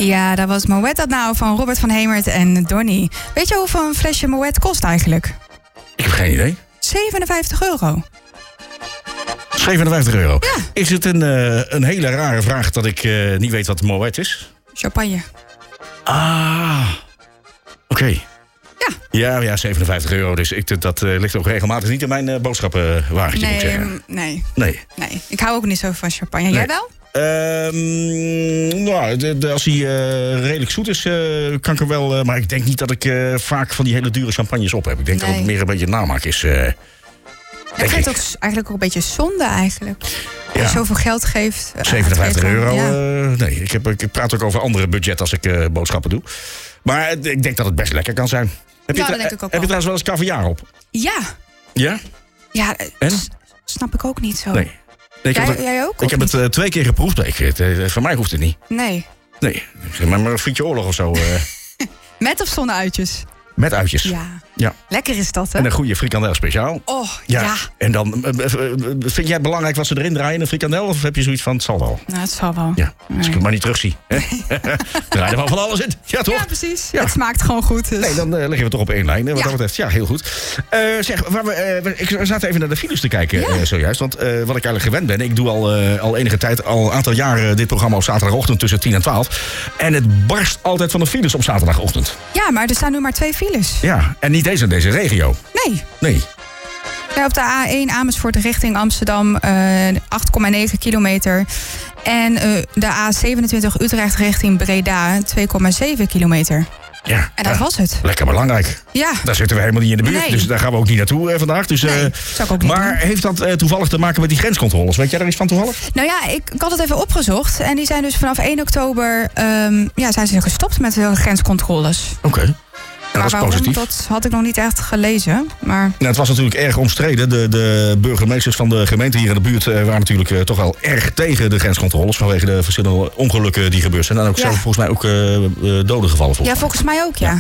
Ja, dat was Moet dat nou van Robert van Hemert en Donnie. Weet je hoeveel een flesje Moet kost eigenlijk? Ik heb geen idee. €57. 57 euro. Ja. Is het een hele rare vraag dat ik niet weet wat Moet is? Champagne. Ah, oké. Ja. Ja, 57 euro. Dus dat ligt ook regelmatig niet in mijn boodschappenwagentje, moet ik zeggen. Nee. Ik hou ook niet zo van champagne. Jij wel? Als hij redelijk zoet is, kan ik er wel... maar ik denk niet dat ik vaak van die hele dure champagnes op heb. Ik denk dat het meer een beetje namaak is. Ik vind het ook eigenlijk ook een beetje zonde eigenlijk. Als je zoveel geld geeft. 57 euro. Ja. Nee, ik praat ook over andere budget als ik boodschappen doe. Maar ik denk dat het best lekker kan zijn. Heb je trouwens wel eens caviar op? Ja. Ja? Ja, en? Snap ik ook niet zo. Nee. Jij ook? Ik heb het 2 keer geproefd. Voor mij hoeft het niet. Nee. Maar een frietje oorlog of zo. Met of zonder uitjes? Met uitjes. Ja. Lekker is dat, hè? En een goede frikandel speciaal. Oh, ja. En dan, vind jij het belangrijk wat ze erin draaien in een frikandel? Of heb je zoiets van, het zal wel? Nou, het zal wel. Ja, als ik het maar niet terugzie. Draai er wel van alles in. Ja, toch? Ja, precies. Ja. Het smaakt gewoon goed. Dus. Nee, dan leggen we het toch op één lijn. Wat dat betreft, ja, heel goed. Ik zat even naar de files te kijken zojuist. Want wat ik eigenlijk gewend ben... Ik doe al enige tijd, al een aantal jaren... dit programma op zaterdagochtend tussen 10 en 12. En het barst altijd van de files op zaterdagochtend. Ja, maar er staan nu maar 2 files. Ja, en niet deze regio. Nee. Ja, op de A1 Amersfoort richting Amsterdam 8,9 kilometer. En de A27 Utrecht richting Breda 2,7 kilometer. Ja, en dat was het. Lekker belangrijk. Ja. Daar zitten we helemaal niet in de buurt, Nee. dus daar gaan we ook niet naartoe vandaag. Dus, zou ik ook niet maar doen. heeft dat toevallig te maken met die grenscontroles? Weet jij daar iets van toevallig? Nou ja, ik had het even opgezocht. En die zijn dus vanaf 1 oktober zijn ze gestopt met de grenscontroles. Oké. Ja, dat is positief. Dat had ik nog niet echt gelezen. Maar... Nou, het was natuurlijk erg omstreden. De burgemeesters van de gemeente hier in de buurt waren natuurlijk toch wel erg tegen de grenscontroles. Vanwege de verschillende ongelukken die gebeurd zijn. En ook zelf volgens mij ook doden gevallen. Volgens mij ook, ja.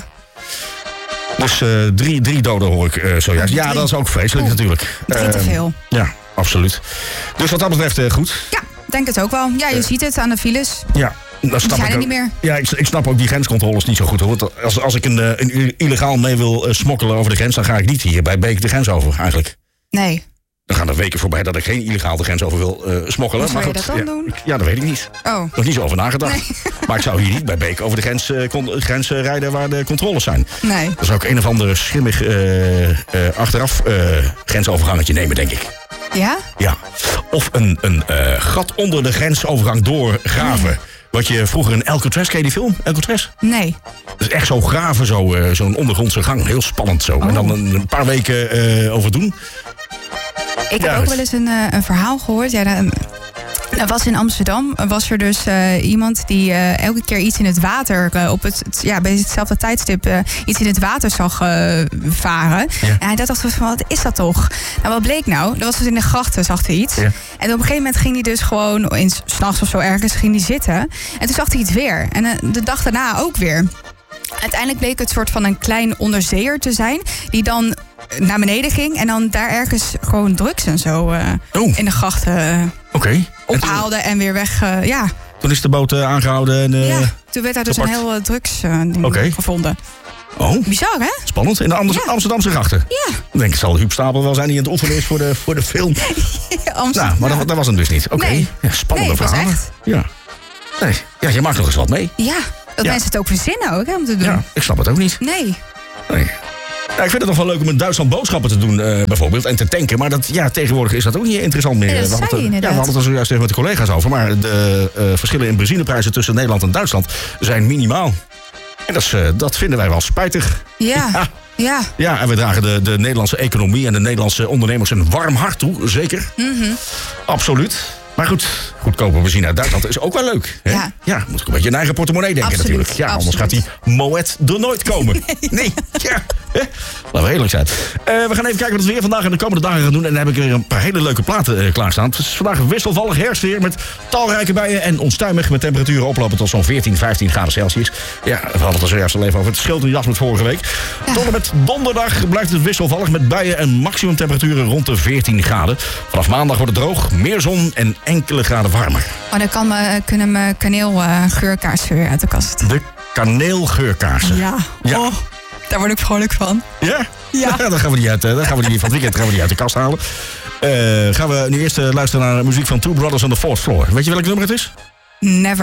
Dus 3 doden hoor ik zojuist. Ja, dat is ook vreselijk natuurlijk. 3 te veel. Ja, absoluut. Dus wat dat betreft goed. Ja, denk het ook wel. Ja, je ziet het aan de files. Ja. Die zijn er niet meer. Ja, ik snap ook die grenscontroles niet zo goed. Hoor. Want als ik een illegaal mee wil smokkelen over de grens... dan ga ik niet hier bij Beek de grens over, eigenlijk. Nee. Dan gaan er weken voorbij dat ik geen illegaal de grens over wil smokkelen. Hoe zou je dat dan doen? Ja, dat weet ik niet. Nog niet zo over nagedacht. Nee. Maar ik zou hier niet bij Beek over de grens rijden waar de controles zijn. Nee. Dan zou ik een of ander schimmig achteraf grensovergangetje nemen, denk ik. Ja? Ja. Of een gat onder de grensovergang doorgraven. Nee. Wat je vroeger in Alcatraz, ken je die film? Alcatraz? Nee. Dat is echt zo graven, zo'n ondergrondse gang. Heel spannend zo. En dan een paar weken over doen. Ik heb ook wel eens een verhaal gehoord. Ja, dat was in Amsterdam. Was er dus iemand die elke keer iets in het water... bij hetzelfde tijdstip iets in het water zag varen. Ja. En hij dacht van, wat is dat toch? Nou, wat bleek nou? Dat was dus in de grachten, zag hij iets. Ja. En op een gegeven moment ging hij dus gewoon... 'S'nachts of zo ergens ging hij zitten. En toen zag hij iets weer. En de dag daarna ook weer. Uiteindelijk bleek het soort van een klein onderzeeër te zijn... die dan naar beneden ging en dan daar ergens gewoon drugs en zo in de grachten ophaalde en weer weg. Toen is de boot aangehouden. En, toen werd daar dus een heel drugs gevonden. Oh. Bizar, hè? Spannend. In de Amsterdamse grachten. Ja. Ik denk, het zal Huub Stapel wel zijn die aan het oefenen is voor de film. Nou, maar dat was hem dus niet. Oké. Nee. Ja, spannende verhalen. Echt. Ja. Nee. Ja, je maakt nog eens wat mee. Ja, dat mensen het ook verzinnen ook, hè, om te doen. Ja, ik snap het ook niet. Nee. Ja, ik vind het nog wel leuk om in Duitsland boodschappen te doen, bijvoorbeeld. En te tanken. Maar tegenwoordig is dat ook niet interessant meer. We hadden het er zojuist even met de collega's over. Maar de verschillen in benzineprijzen tussen Nederland en Duitsland zijn minimaal. En dat vinden wij wel spijtig. Ja. Ja, en we dragen de Nederlandse economie en de Nederlandse ondernemers een warm hart toe. Zeker. Mm-hmm. Absoluut. Maar goed, goedkope benzine uit Duitsland is ook wel leuk. Hè? Ja, moet ik een beetje in eigen portemonnee denken. Absoluut, natuurlijk. Ja, anders gaat die Moet er nooit komen. Nee. Ja, Laten we eerlijk zijn. We gaan even kijken wat het weer vandaag en de komende dagen gaan doen. En dan heb ik weer een paar hele leuke platen klaarstaan. Het is vandaag wisselvallig herfstweer met talrijke buien en onstuimig met temperaturen oplopen tot zo'n 14, 15 graden Celsius. Ja, we hadden het er zojuist al even over. Het scheelt een jas met vorige week. Ja. Tot en met donderdag blijft het wisselvallig met buien en maximumtemperaturen rond de 14 graden. Vanaf maandag wordt het droog, meer zon en enkele graden warmer. Oh, dan kunnen mijn kaneelgeurkaarsen weer uit de kast. De kaneelgeurkaarsen. Ja. Oh, daar word ik vrolijk van. Ja? Ja. Dan gaan we die van het weekend uit de kast halen. Gaan we nu eerst luisteren naar muziek van Two Brothers on the Fourth Floor. Weet je welk nummer het is? Never